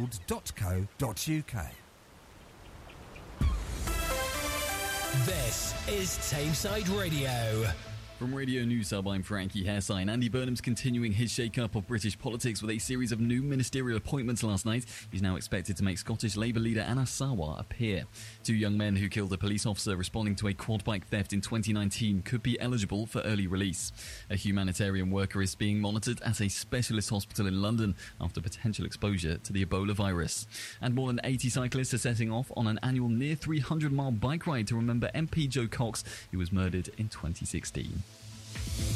www.huddersfield.co.uk. This is Tameside Radio. From Radio News Hub, I'm Frankie Hairsign. Andy Burnham's continuing his shake-up of British politics with a series of new ministerial appointments last night. He's now expected to make Scottish Labour leader Anna Sawar appear. Two young men who killed a police officer responding to a quad bike theft in 2019 could be eligible for early release. A humanitarian worker is being monitored at a specialist hospital in London after potential exposure to the Ebola virus. And more than 80 cyclists are setting off on an annual near 300-mile bike ride to remember MP Joe Cox, who was murdered in 2016.